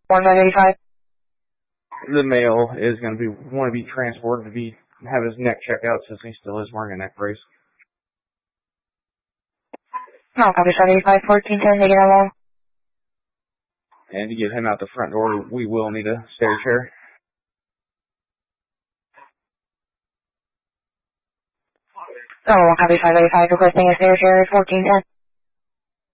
1585. The male is going to want to be transported to have his neck checked out since he still is wearing a neck brace. No, copy 785, 1410, taking that long. And to get him out the front door, we will need a stair chair. Oh, copy 585, requesting a stair chair, 1410.